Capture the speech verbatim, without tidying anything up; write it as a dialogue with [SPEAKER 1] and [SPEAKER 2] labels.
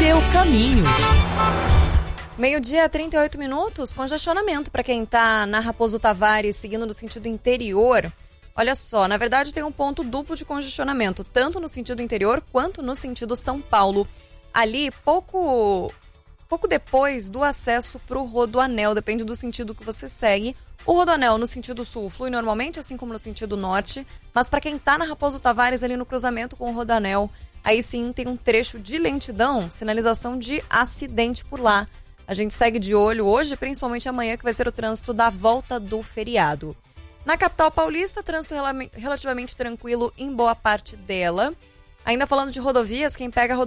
[SPEAKER 1] seu caminho.
[SPEAKER 2] Meio-dia, trinta e oito minutos, congestionamento para quem está na Raposo Tavares, seguindo no sentido interior. Olha só, na verdade tem um ponto duplo de congestionamento, tanto no sentido interior quanto no sentido São Paulo. Ali, pouco, pouco depois do acesso para o Rodoanel, depende do sentido que você segue. O Rodoanel no sentido sul flui normalmente, assim como no sentido norte, mas para quem está na Raposo Tavares, ali no cruzamento com o Rodoanel, aí sim tem um trecho de lentidão, sinalização de acidente por lá. A gente segue de olho hoje, principalmente amanhã, que vai ser o trânsito da volta do feriado. Na capital paulista, trânsito relativamente tranquilo em boa parte dela. Ainda falando de rodovias, quem pega a rodovia